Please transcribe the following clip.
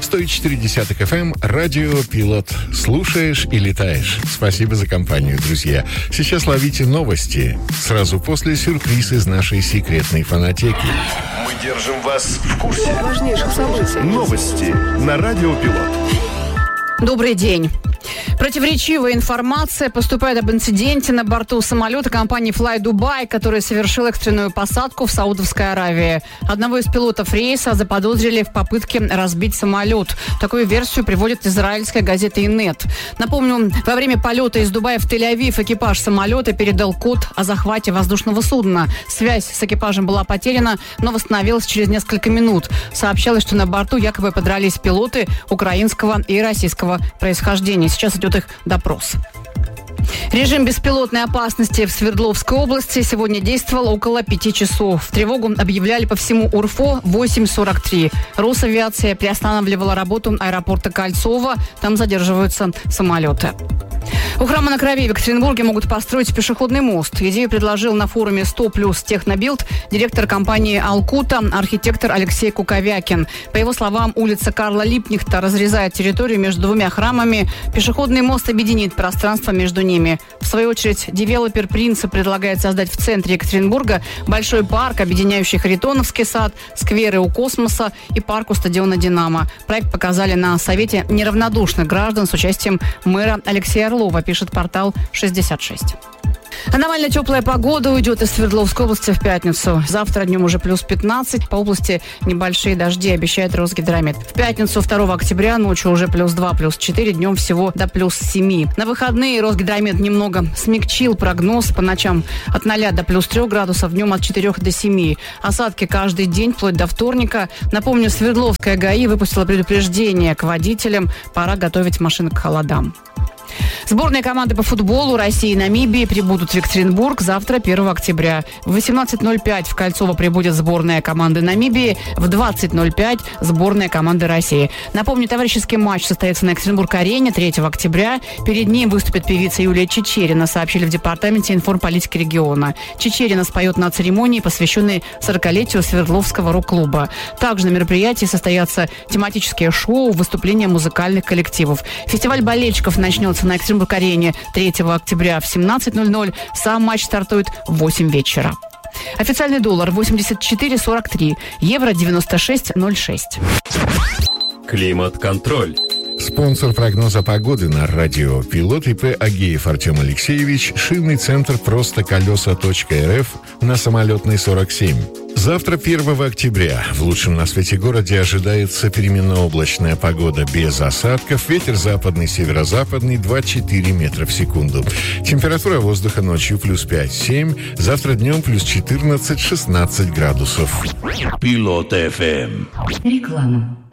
104.10 FM, радио «Пилот». Слушаешь и летаешь. Спасибо за компанию, друзья. Сейчас ловите новости. Сразу после сюрприз из нашей секретной фонотеки. Мы держим вас в курсе важнейших событий. Новости на радио «Пилот». Добрый день. Противоречивая информация поступает об инциденте на борту самолета компании Fly Dubai, который совершил экстренную посадку в Саудовской Аравии. Одного из пилотов рейса заподозрили в попытке разбить самолет. Такую версию приводит израильская газета Инет. Напомню, во время полета из Дубая в Тель-Авив экипаж самолета передал код о захвате воздушного судна. Связь с экипажем была потеряна, но восстановилась через несколько минут. Сообщалось, что на борту якобы подрались пилоты украинского и российского происхождения. Сейчас идет их допрос. Режим беспилотной опасности в Свердловской области сегодня действовал около 5 часов. Тревогу объявляли по всему УРФО 8:43. Росавиация приостанавливала работу аэропорта Кольцово. Там задерживаются самолеты. У храма на Крови в Екатеринбурге могут построить пешеходный мост. Идею предложил на форуме 100+ Технобилд директор компании «Алкута», архитектор Алексей Куковякин. По его словам, улица Карла Липнихта разрезает территорию между двумя храмами. Пешеходный мост объединит пространство между ними. В свою очередь, девелопер «Принцип» предлагает создать в центре Екатеринбурга большой парк, объединяющий Харитоновский сад, скверы у Космоса и парк у стадиона «Динамо». Проект показали на Совете неравнодушных граждан с участием мэра Алексея Орлова, пишет портал 66. Аномально теплая погода уйдет из Свердловской области в пятницу. Завтра днем уже плюс 15. По области небольшие дожди, обещает Росгидромет. В пятницу 2 октября ночью уже плюс 2, плюс 4. Днем всего до плюс 7. На выходные Росгидромет немного смягчил прогноз. По ночам от 0 до плюс 3 градусов, днем от 4 до 7. Осадки каждый день, вплоть до вторника. Напомню, Свердловская ГАИ выпустила предупреждение к водителям. Пора готовить машины к холодам. Сборные команды по футболу России и Намибии прибудут в Екатеринбург завтра, 1 октября. В 18:05 в Кольцово прибудет сборная команды Намибии, в 20:05 сборная команды России. Напомню, товарищеский матч состоится на Екатеринбург-арене 3 октября. Перед ним выступит певица Юлия Чичерина, сообщили в департаменте информполитики региона. Чичерина споет на церемонии, посвященной 40-летию Свердловского рок-клуба. Также на мероприятии состоятся тематические шоу, выступления музыкальных коллективов. Фестиваль болельщиков начнется на Екатеринбург-арене 3 октября в 17:00. Сам матч стартует в 8 вечера. Официальный доллар 84,43, евро 96,06. Климат-контроль. Спонсор прогноза погоды на радио «Пилот» ИП Агеев Артем Алексеевич, шинный центр «Простоколеса.рф» на Самолетной 47. Завтра, 1 октября, в лучшем на свете городе ожидается переменно-облачная погода без осадков, ветер западный, северо-западный 2-4 метра в секунду. Температура воздуха ночью плюс 5-7, завтра днем плюс 14-16 градусов. Пилот ФМ. Реклама.